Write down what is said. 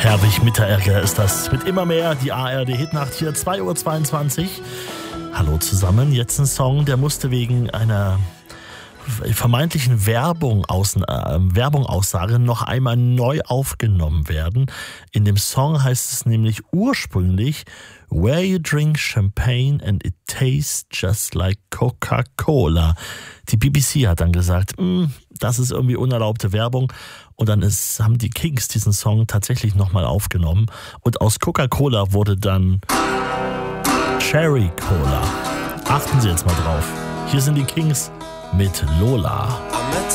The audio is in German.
Herwig Mitteregger ist das mit immer mehr, die ARD-Hitnacht hier, 2:22 Uhr. Hallo zusammen, jetzt ein Song, der musste wegen einer vermeintlichen Werbungaussage noch einmal neu aufgenommen werden. In dem Song heißt es nämlich ursprünglich Where you drink champagne and it tastes just like Coca-Cola. Die BBC hat dann gesagt, das ist irgendwie unerlaubte Werbung. Und dann haben die Kings diesen Song tatsächlich nochmal aufgenommen. Und aus Coca-Cola wurde dann Cherry Cola. Achten Sie jetzt mal drauf. Hier sind die Kings mit Lola.